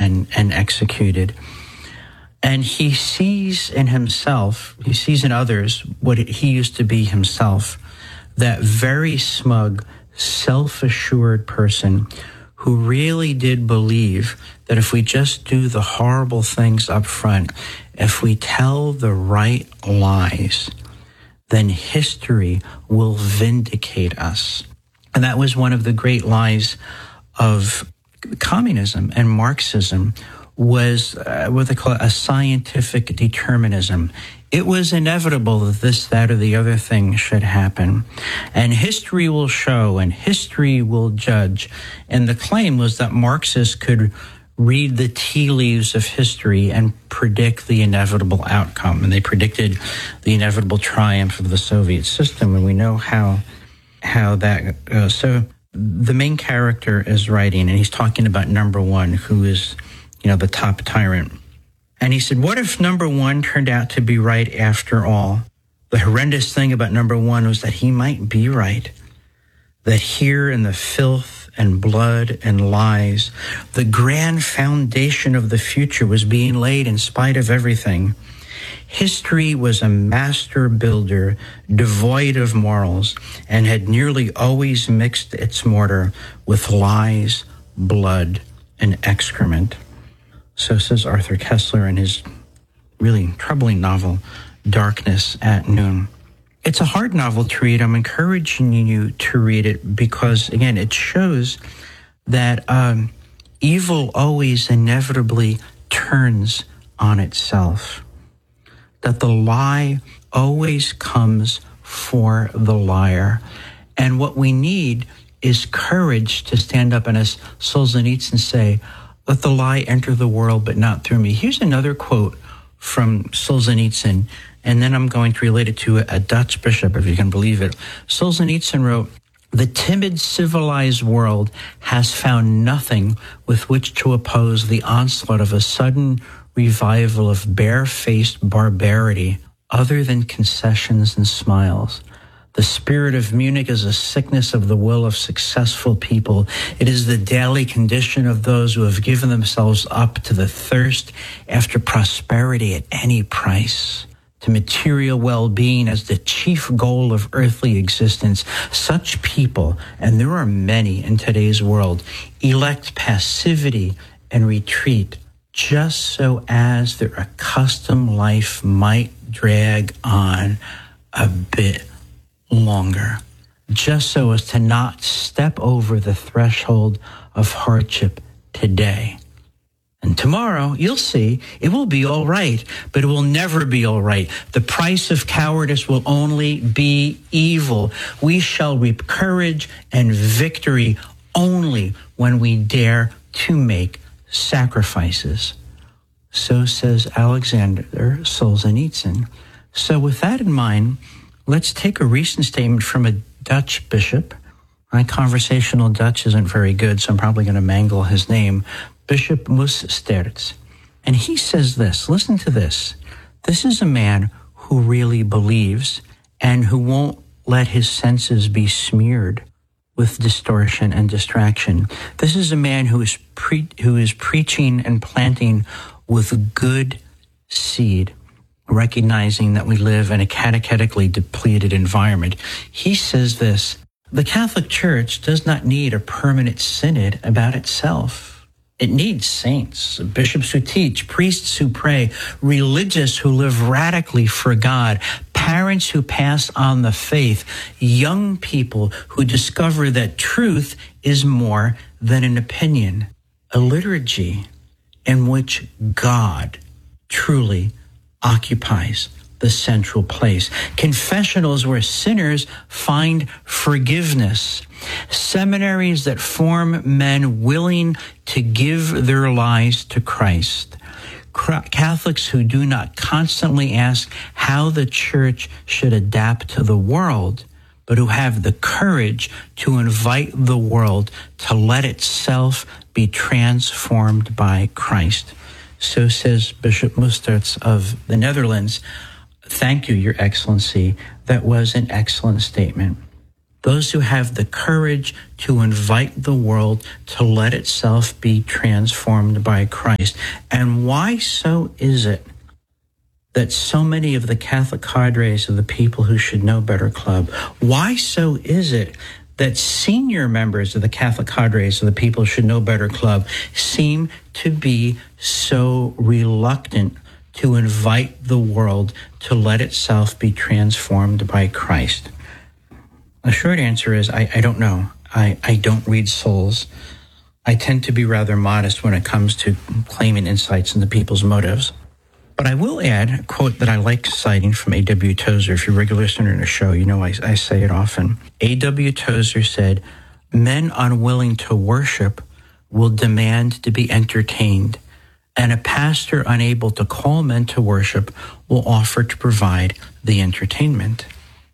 and executed. And he sees in himself, he sees in others what he used to be himself, that very smug, self-assured person who really did believe that if we just do the horrible things up front, if we tell the right lies, then history will vindicate us. And that was one of the great lies of communism and Marxism, was what they call a scientific determinism. It was inevitable that this, that, or the other thing should happen. And history will show and history will judge. And the claim was that Marxists could read the tea leaves of history and predict the inevitable outcome. And they predicted the inevitable triumph of the Soviet system. And we know how that goes. So the main character is writing, and he's talking about number one, who is, the top tyrant. And he said, what if number one turned out to be right after all? The horrendous thing about number one was that he might be right. That here in the filth and blood and lies, the grand foundation of the future was being laid in spite of everything. History was a master builder devoid of morals and had nearly always mixed its mortar with lies, blood, and excrement. So says Arthur Koestler in his really troubling novel, Darkness at Noon. It's a hard novel to read. I'm encouraging you to read it because, again, it shows that evil always inevitably turns on itself, that the lie always comes for the liar. And what we need is courage to stand up and, as Solzhenitsyn say, let the lie enter the world, but not through me. Here's another quote from Solzhenitsyn, and then I'm going to relate it to a Dutch bishop, if you can believe it. Solzhenitsyn wrote, "The timid, civilized world has found nothing with which to oppose the onslaught of a sudden revival of barefaced barbarity other than concessions and smiles. The spirit of Munich is a sickness of the will of successful people. It is the daily condition of those who have given themselves up to the thirst after prosperity at any price, to material well-being as the chief goal of earthly existence. Such people, and there are many in today's world, elect passivity and retreat just so as their accustomed life might drag on a bit longer, just so as to not step over the threshold of hardship today. And tomorrow, you'll see, it will be all right, but it will never be all right. The price of cowardice will only be evil. We shall reap courage and victory only when we dare to make sacrifices." So says Alexander Solzhenitsyn. So with that in mind, let's take a recent statement from a Dutch bishop. My conversational Dutch isn't very good, so I'm probably going to mangle his name, Bishop Mustertz. And he says this, listen to this. This is a man who really believes and who won't let his senses be smeared with distortion and distraction. This is a man who is preaching and planting with good seed, recognizing that we live in a catechetically depleted environment. He says this, the Catholic Church does not need a permanent synod about itself. It needs saints, bishops who teach, priests who pray, religious who live radically for God, parents who pass on the faith, young people who discover that truth is more than an opinion, a liturgy in which God truly occupies the central place, confessionals where sinners find forgiveness, seminaries that form men willing to give their lives to Christ, Catholics who do not constantly ask how the church should adapt to the world, but who have the courage to invite the world to let itself be transformed by Christ. So says Bishop Mustertz of the Netherlands. Thank you, Your Excellency. That was an excellent statement. those who have the courage to invite the world to let itself be transformed by Christ. And why so is it that so many of the Catholic cadres of the People Who Should Know Better Club, why so is it that senior members of the Catholic cadres of the People Who Should Know Better Club seem to be so reluctant to invite the world to let itself be transformed by Christ? The short answer is I don't know. I don't read souls. I tend to be rather modest when it comes to claiming insights into people's motives. But I will add a quote that I like citing from A.W. Tozer. If you're a regular listener to the show, you know I say it often. A.W. Tozer said, "Men unwilling to worship will demand to be entertained, and a pastor unable to call men to worship will offer to provide the entertainment."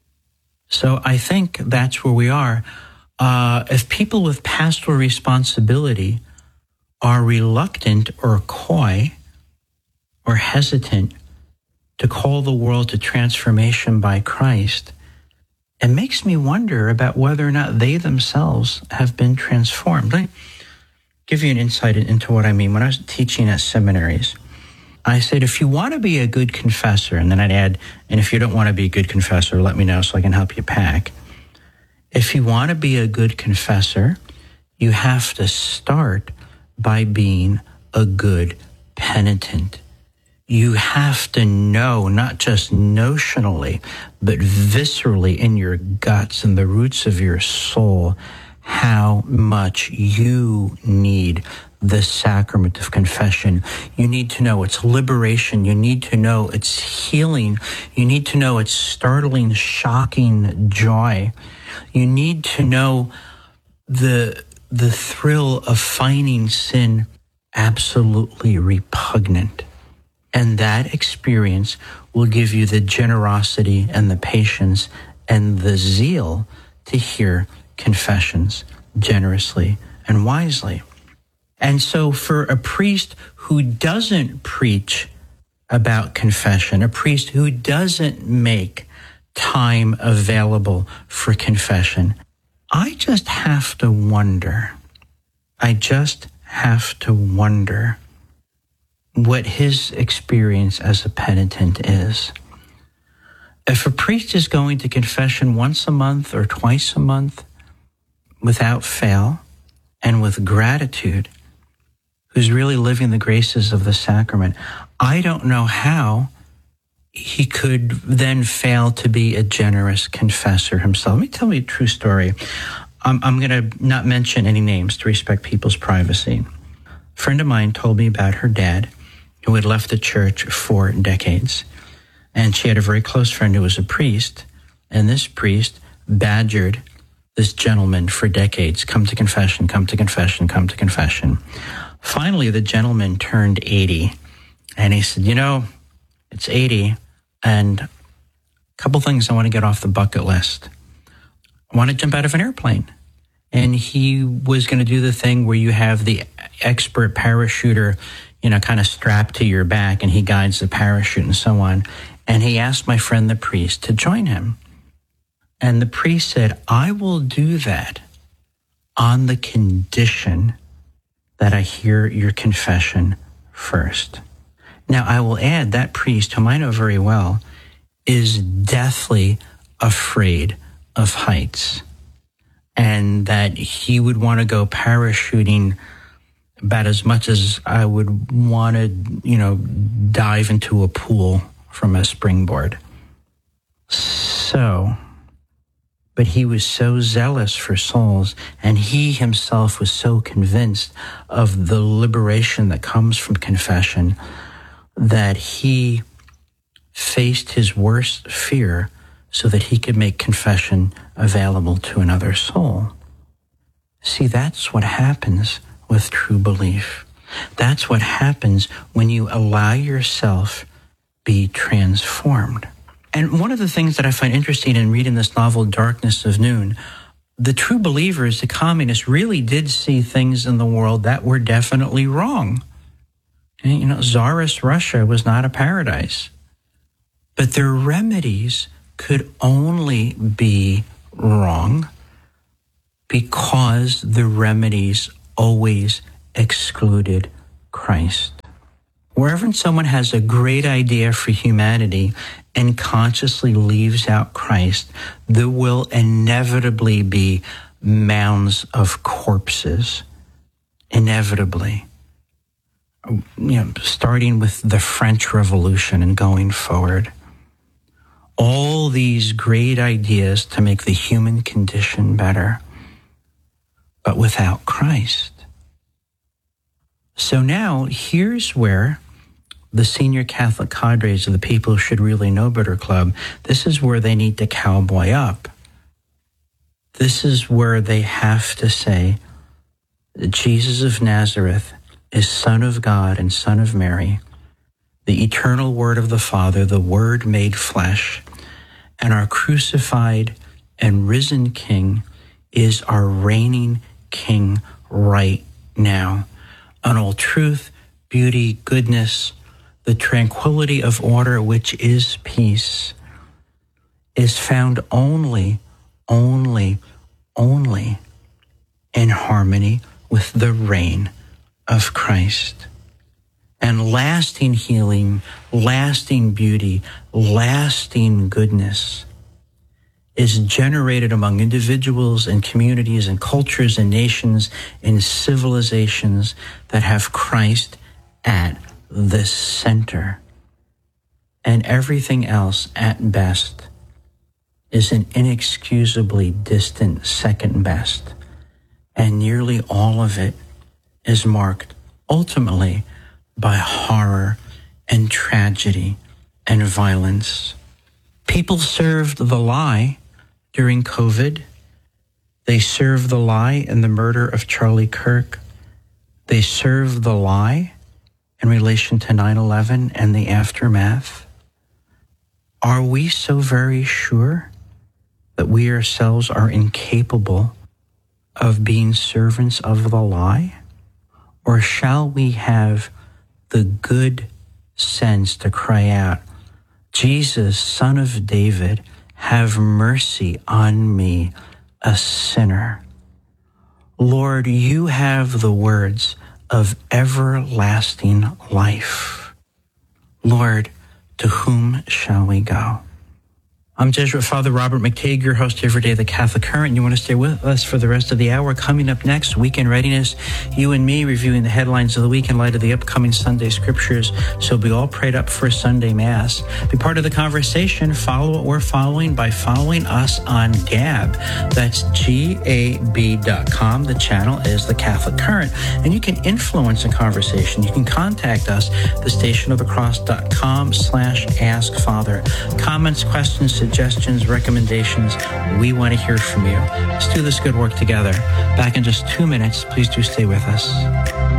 So I think that's where we are. If people with pastoral responsibility are reluctant or coy or hesitant to call the world to transformation by Christ, it makes me wonder about whether or not they themselves have been transformed. Let me give you an insight into what I mean. When I was teaching at seminaries, I said, if you want to be a good confessor, and then I'd add, and if you don't want to be a good confessor, let me know so I can help you pack. If you want to be a good confessor, you have to start by being a good penitent. You have to know, not just notionally, but viscerally in your guts and the roots of your soul, how much you need the sacrament of confession. You need to know its liberation. You need to know its healing. You need to know its startling, shocking joy. You need to know the thrill of finding sin absolutely repugnant. And that experience will give you the generosity and the patience and the zeal to hear confessions generously and wisely. And so for a priest who doesn't preach about confession, a priest who doesn't make time available for confession, I just have to wonder what his experience as a penitent is. If a priest is going to confession once a month or twice a month without fail and with gratitude, who's really living the graces of the sacrament, I don't know how he could then fail to be a generous confessor himself. Let me tell you a true story. I'm going to not mention any names to respect people's privacy. A friend of mine told me about her dad, who had left the church for decades. And she had a very close friend who was a priest, and this priest badgered this gentleman for decades. Come to confession, come to confession, come to confession. Finally, the gentleman turned 80, and he said, it's 80, and a couple things I want to get off the bucket list. I want to jump out of an airplane. And he was going to do the thing where you have the expert parachuter, kind of strapped to your back, and he guides the parachute and so on. And he asked my friend, the priest, to join him. And the priest said, I will do that on the condition that I hear your confession first. Now, I will add that priest, whom I know very well, is deathly afraid of heights, and that he would want to go parachuting about as much as I would want to, dive into a pool from a springboard. But he was so zealous for souls, and he himself was so convinced of the liberation that comes from confession, that he faced his worst fear so that he could make confession available to another soul. See, that's what happens with true belief. That's what happens when you allow yourself be transformed. And one of the things that I find interesting in reading this novel, Darkness of Noon, the true believers, the communists, really did see things in the world that were definitely wrong. And, Tsarist Russia was not a paradise. But their remedies could only be wrong because the remedies always excluded Christ. Wherever someone has a great idea for humanity and consciously leaves out Christ, there will inevitably be mounds of corpses. Inevitably. Starting with the French Revolution and going forward. All these great ideas to make the human condition better, but without Christ. So now, here's where the senior Catholic cadres of the People Who Should Really Know Better Club, this is where they need to cowboy up. This is where they have to say that Jesus of Nazareth is Son of God and Son of Mary, the eternal Word of the Father, the Word made flesh, and our crucified and risen King is our reigning King right now. And all truth, beauty, goodness, the tranquility of order, which is peace, is found only in harmony with the reign of Christ. And lasting healing, lasting beauty, lasting goodness is generated among individuals and communities and cultures and nations and civilizations that have Christ at the center. And everything else, at best, is an inexcusably distant second best. And nearly all of it is marked ultimately by horror and tragedy and violence. People served the lie during COVID. They served the lie in the murder of Charlie Kirk. They served the lie in relation to 9/11 and the aftermath. Are we so very sure that we ourselves are incapable of being servants of the lie? Or shall we have the good sense to cry out, Jesus, Son of David, have mercy on me, a sinner. Lord, you have the words of everlasting life. Lord, to whom shall we go? I'm Jesuit Father Robert McTague, your host every day of the Catholic Current. You want to stay with us for the rest of the hour. Coming up next, Weekend Readiness, you and me reviewing the headlines of the week in light of the upcoming Sunday scriptures. So be all prayed up for Sunday Mass. Be part of the conversation. Follow what we're following by following us on Gab. That's GAB.com. The channel is the Catholic Current. And you can influence the conversation. You can contact us, thestationofthecross.com/askfather. Comments, questions, suggestions, recommendations. We want to hear from you. Let's do this good work together. Back in just 2 minutes. Please do stay with us.